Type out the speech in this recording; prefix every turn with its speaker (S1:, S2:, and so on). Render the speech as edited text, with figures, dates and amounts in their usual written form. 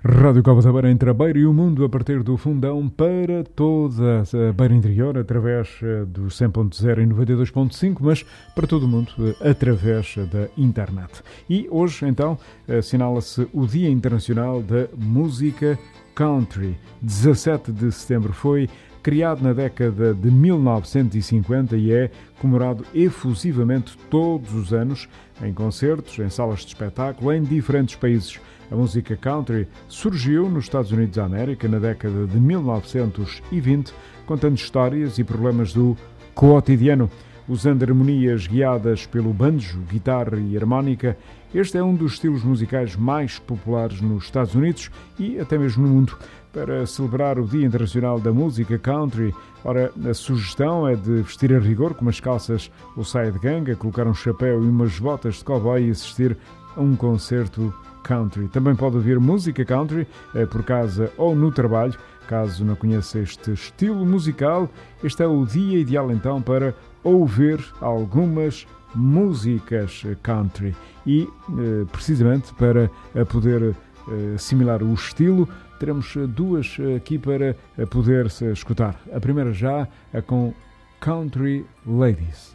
S1: Rádio Cova da Beira entre a Beira e o mundo a partir do Fundão para toda a Beira Interior através do 100.0 e 92.5, mas para todo o mundo através da internet. E hoje então assinala-se o Dia Internacional da Música Country. 17 de setembro foi criado na década de 1950 e é comemorado efusivamente todos os anos em concertos, em salas de espetáculo, em diferentes países. A música country surgiu nos Estados Unidos da América na década de 1920, contando histórias e problemas do cotidiano. Usando harmonias guiadas pelo banjo, guitarra e harmónica, este é um dos estilos musicais mais populares nos Estados Unidos e até mesmo no mundo. Para celebrar o Dia Internacional da Música Country, ora, a sugestão é de vestir a rigor com umas calças ou saia de ganga, colocar um chapéu e umas botas de cowboy e assistir a um concerto country. Também pode ouvir música country por casa ou no trabalho. Caso não conheça este estilo musical, este é o dia ideal então para ouvir algumas músicas country. E precisamente para poder assimilar o estilo, teremos duas aqui para poder-se escutar. A primeira já é com Country Ladies.